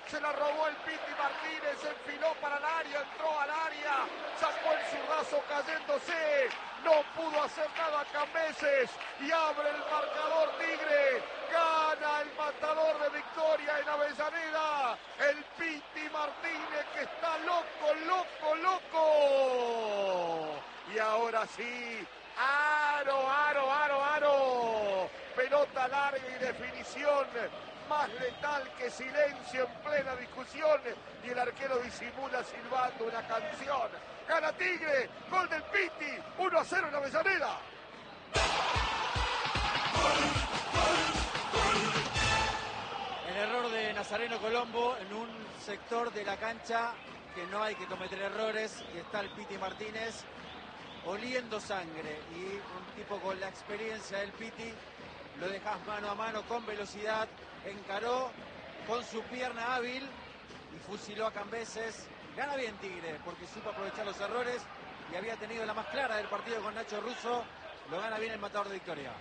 Se la robó el Piti Martínez, se enfiló para el área, entró al área, sacó el zurdazo cayéndose. No pudo hacer nada Cambeses y abre el marcador Tigre. Gana el matador de Victoria en Avellaneda. El Piti Martínez que está loco, loco, loco. Y ahora sí, aro, aro, aro, aro. Pelota larga y definición. Más letal que silencio en plena discusión. Y el arquero disimula silbando una canción. Gana Tigre, gol del Piti, 1-0 en Avellaneda. El error de Nazareno Colombo en un sector de la cancha que no hay que cometer errores, y está el Piti Martínez oliendo sangre, y un tipo con la experiencia del Piti lo dejas mano a mano con velocidad, encaró con su pierna hábil y fusiló a Cambeses. Gana bien Tigre porque supo aprovechar los errores y había tenido la más clara del partido con Nacho Russo. Lo gana bien el matador de Victoria.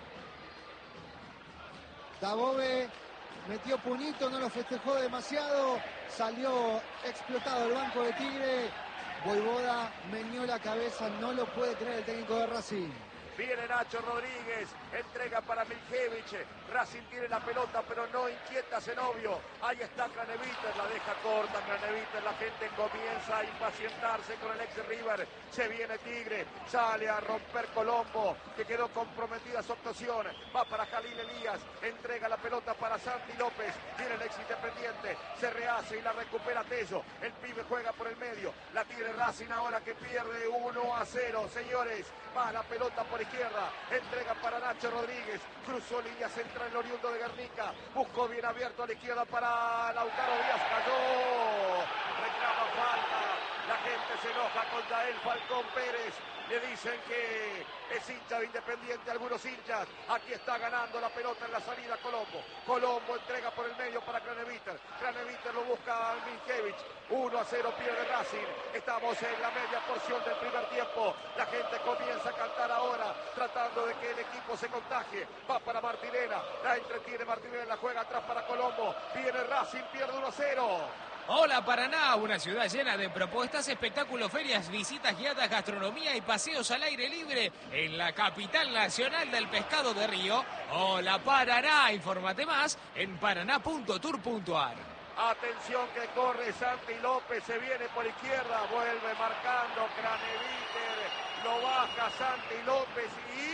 Dabove metió puñito, no lo festejó demasiado, salió explotado el banco de Tigre. Voivoda meneó la cabeza, no lo puede creer el técnico de Racing. Viene Nacho Rodríguez, entrega para Miljevich. Racing tiene la pelota, pero no inquieta a Zenobio. Ahí está Craneviter, la deja corta Craneviter. La gente comienza a impacientarse con el ex River. Se viene Tigre, sale a romper Colombo, que quedó comprometida su actuación. Va para Jalil Elías, entrega la pelota para Santi López. Viene el ex Independiente, se rehace y la recupera Tello. El pibe juega por el medio. La tiene Racing ahora que pierde 1-0. Señores, va la pelota por izquierda, entrega para Nacho Rodríguez, cruzó línea central el oriundo de Guernica, buscó bien abierto a la izquierda para Lautaro Díaz, cayó, reclama falta, la gente se enoja con Dael Falcón Pérez, le dicen que es hincha de Independiente, algunos hinchas. Aquí está ganando la pelota en la salida Colombo. Colombo entrega por el medio para Craneviter. Craneviter lo busca Miljevich. 1-0 pierde Racing. Estamos en la media porción del primer tiempo. La gente comienza a cantar ahora, tratando de que el equipo se contagie. Va para Martinena. La entretiene Martinena, la juega atrás para Colombo. Viene Racing, pierde 1-0. Hola Paraná, una ciudad llena de propuestas, espectáculos, ferias, visitas guiadas, gastronomía y paseos al aire libre en la capital nacional del pescado de Río. Hola Paraná, infórmate más en paraná.tour.ar. Atención que corre Santi López, se viene por izquierda, vuelve marcando Craneviter, lo baja Santi López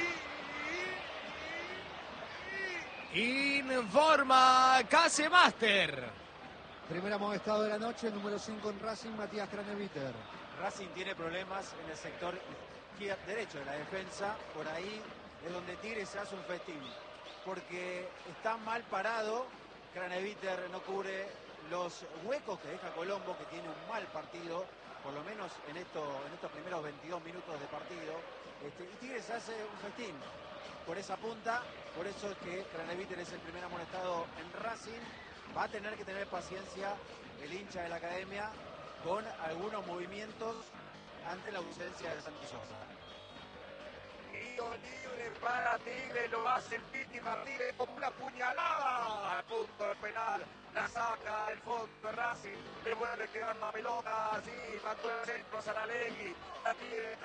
Informa Casemaster. Primer amonestado de la noche, número 5 en Racing, Matías Craneviter. Racing tiene problemas en el sector derecho de la defensa. Por ahí es donde Tigre se hace un festín, porque está mal parado. Craneviter no cubre los huecos que deja Colombo, que tiene un mal partido, por lo menos en estos primeros 22 minutos de partido. Y Tigre se hace un festín por esa punta. Por eso es que Craneviter es el primer amonestado en Racing. Va a tener que tener paciencia el hincha de la academia con algunos movimientos ante la ausencia de Santi Sosa. Tiro libre para Tigre, lo hace el Piti Martínez con una puñalada al punto del penal. La saca del fondo de Racing, le vuelve a quedar la pelota, así, mandó el centro Saralegui. La tiene